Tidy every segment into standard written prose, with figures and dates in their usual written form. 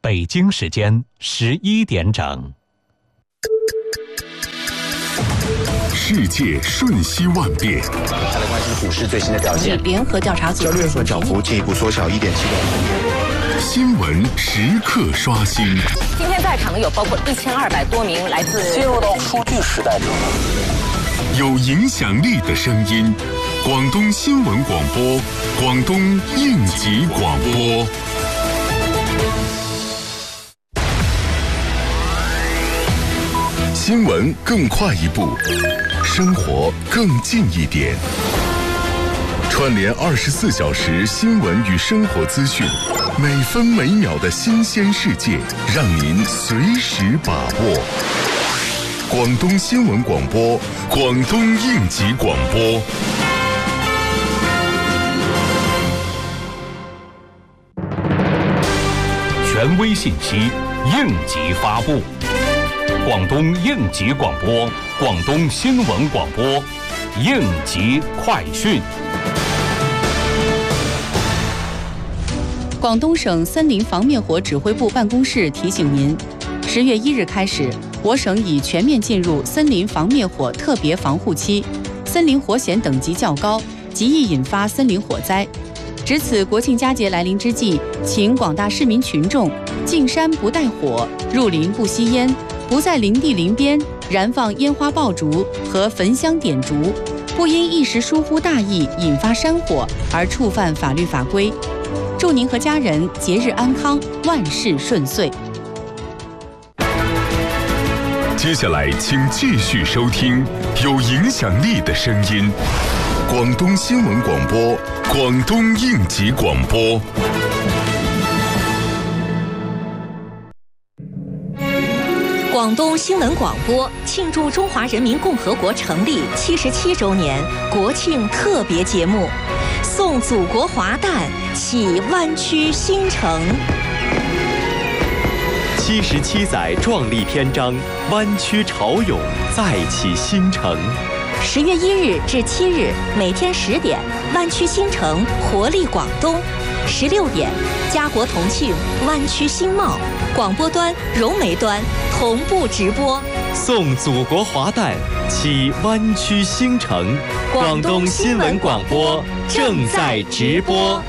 北京时间11点整。 世界瞬息万变， 再来关心股市最新的表现。 联合调查组 6月份涨幅进一步缩小1.7%。 新闻时刻刷新。 今天在场的有包括1200多名来自进入到数据时代中， 有影响力的声音，广东新闻广播，广东应急广播。新闻更快一步，生活更近一点。串联24小时新闻与生活资讯，每分每秒的新鲜世界，让您随时把握。广东新闻广播，广东应急广播。 权威信息，应急发布。广东应急广播，广东新闻广播，应急快讯。 广东省森林防灭火指挥部办公室提醒您，10月1日开始，我省已全面进入森林防灭火特别防护期，森林火险等级较高，极易引发森林火灾。值此国庆佳节来临之际，请广大市民群众进山不带火，入林不吸烟，不在林地林边燃放烟花爆竹和焚香点烛，不因一时疏忽大意引发山火而触犯法律法规。祝您和家人节日安康，万事顺遂。 接下来请继续收听有影响力的声音，广东新闻广播，广东应急广播。 广东新闻广播庆祝中华人民共和国成立77周年国庆特别节目，送祖国华诞，启湾区新城。 77载壮丽篇章，湾区潮涌，再起新城。 10月1日至7日，每天10点，湾区新城活力广东；16点，家国同庆，湾区新貌，广播端、融媒端同步直播， 送祖国华诞，启湾区新城。广东新闻广播正在直播。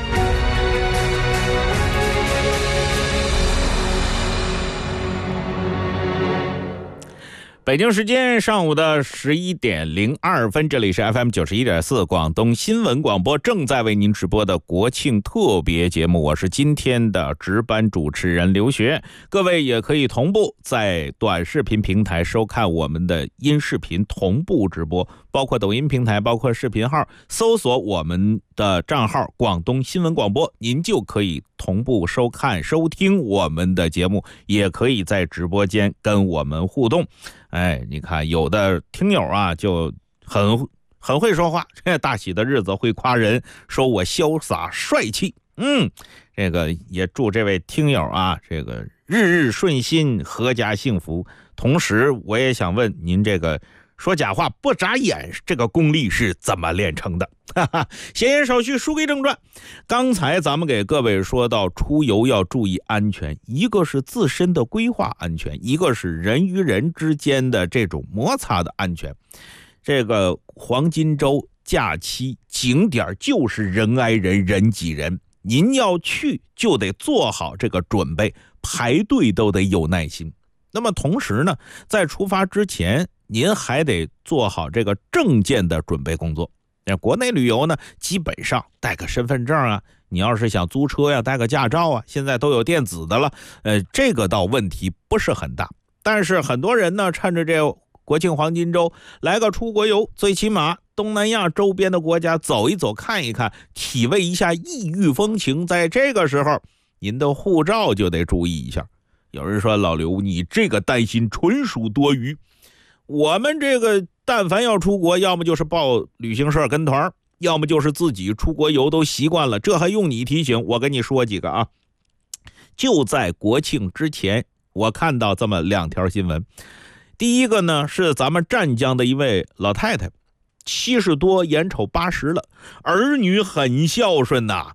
北京时间上午的11点02分，这里是 FM 91.4广东新闻广播正在为您直播的国庆特别节目，我是今天的值班主持人刘学。各位也可以同步在短视频平台收看我们的音视频同步直播，包括抖音平台，包括视频号，搜索我们的账号广东新闻广播，您就可以同步收看收听我们的节目，也可以在直播间跟我们互动。你看有的听友啊就很会说话，这大喜的日子会夸人，说我潇洒帅气。这个也祝这位听友啊这个日日顺心，阖家幸福。同时我也想问您，这个说假话不眨眼这个功力是怎么练成的？闲言少叙，书归正传。刚才咱们给各位说到出游要注意安全，一个是自身的规划安全，一个是人与人之间的这种摩擦的安全。这个黄金周假期景点就是人挨人人挤人，您要去就得做好这个准备，排队都得有耐心。那么同时呢，在出发之前您还得做好这个证件的准备工作。国内旅游呢，基本上带个身份证啊，你要是想租车呀，带个驾照啊，现在都有电子的了，这个倒问题不是很大。但是很多人呢，趁着这国庆黄金周来个出国游，最起码东南亚周边的国家走一走，看一看，体味一下异域风情。在这个时候，您的护照就得注意一下。有人说，老刘，你这个担心纯属多余。我们这个但凡要出国，要么就是报旅行社跟团，要么就是自己出国游都习惯了，这还用你提醒？我跟你说几个啊。就在国庆之前，我看到这么2条新闻。第一个呢，是咱们湛江的一位老太太，70多眼瞅80了，儿女很孝顺呐，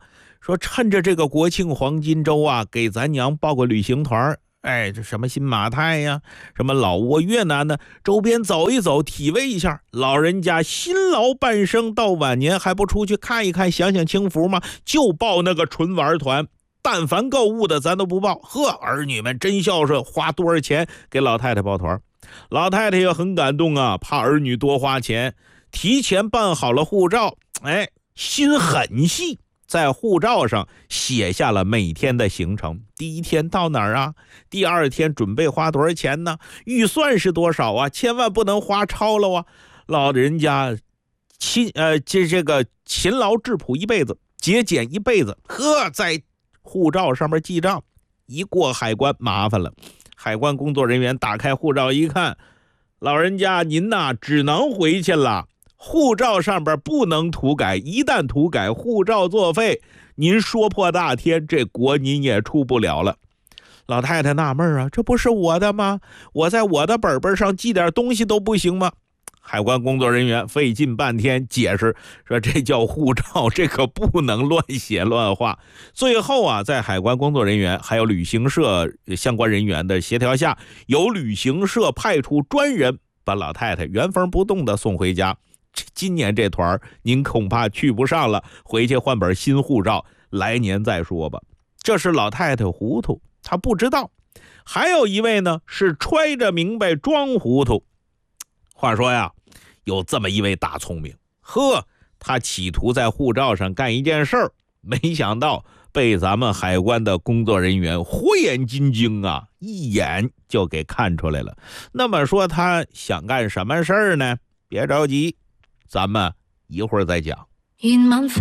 说趁着这个国庆黄金周啊，给咱娘报个旅行团，这什么新马泰呀，什么老挝、越南呢，周边走一走，体味一下。老人家辛劳半生，到晚年还不出去看一看，享享清福吗？就报那个纯玩团。但凡购物的咱都不报。呵，儿女们真孝顺，花多少钱给老太太报团。老太太也很感动啊，怕儿女多花钱，提前办好了护照，心很细，在护照上写下了每天的行程。第一天到哪儿啊？第二天准备花多少钱呢？预算是多少啊？千万不能花超了啊！老人家这个勤劳质朴一辈子，节俭一辈子。呵，在护照上面记账，一过海关麻烦了。海关工作人员打开护照一看，老人家您呐只能回去了，护照上边不能涂改，一旦涂改护照作废，您说破大天，这国您也出不了了。老太太纳闷啊，这不是我的吗？我在我的本本上记点东西都不行吗？海关工作人员费尽半天解释说，这叫护照，这可不能乱写乱画。最后啊，在海关工作人员还有旅行社相关人员的协调下，由旅行社派出专人把老太太原封不动的送回家。今年这团您恐怕去不上了，回去换本新护照，来年再说吧。这是老太太糊涂，她不知道。还有一位呢，是揣着明白装糊涂。话说呀，有这么一位大聪明，他企图在护照上干一件事儿，没想到被咱们海关的工作人员火眼金睛啊，一眼就给看出来了。那么说他想干什么事儿呢？别着急，咱们一会儿再讲。